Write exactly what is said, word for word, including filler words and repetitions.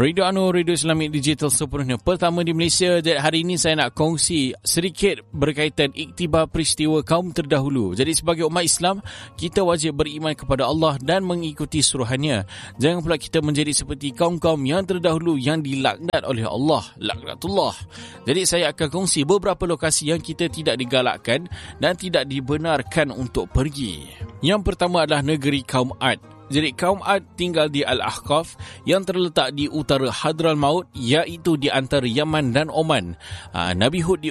Radio Anur, Radio Islamik Digital sepenuhnya pertama di Malaysia. Jadi hari ini saya nak kongsi sedikit berkaitan iktibar peristiwa kaum terdahulu. Jadi sebagai umat Islam, kita wajib beriman kepada Allah dan mengikuti suruhannya. Jangan pula kita menjadi seperti kaum-kaum yang terdahulu yang dilaknat oleh Allah, laknatullah. Jadi saya akan kongsi beberapa lokasi yang kita tidak digalakkan dan tidak dibenarkan untuk pergi. Yang pertama adalah negeri kaum Ad. Jadi kaum Ad tinggal di Al-Ahqaf yang terletak di utara Hadramaut, iaitu di antara Yaman dan Oman. Ha, Nabi Hud di